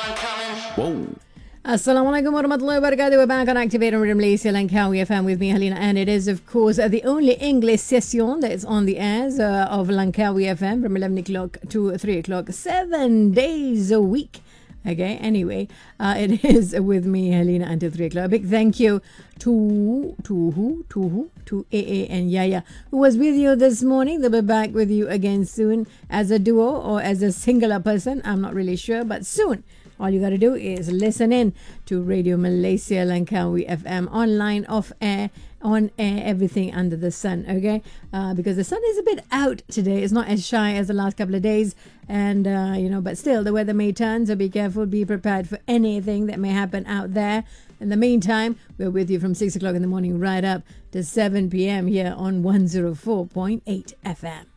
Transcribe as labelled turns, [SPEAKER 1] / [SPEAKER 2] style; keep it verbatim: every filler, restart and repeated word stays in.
[SPEAKER 1] Whoa.
[SPEAKER 2] Assalamualaikum warahmatullahi wabarakatuh. We're back on Activator Rhythm Malaysia Langkawi F M with me, Helena, and it is, of course, uh, the only English session that is on the airs uh, of Langkawi F M from eleven o'clock to three o'clock, seven days a week. Okay, anyway, uh, it is with me, Helena, until three o'clock. A big thank you to, to who, to who, to A A and Yaya, who was with you this morning. They'll be back with you again soon as a duo or as a singular person. I'm not really sure, but soon. All you got to do is listen in to Radio Malaysia Langkawi F M, online, off air, on air, everything under the sun, okay? Uh, because the sun is a bit out today. It's not as shy as the last couple of days. And, uh, you know, but still, the weather may turn, so be careful, be prepared for anything that may happen out there. In the meantime, we're with you from six o'clock in the morning right up to seven p.m. here on one oh four point eight F M.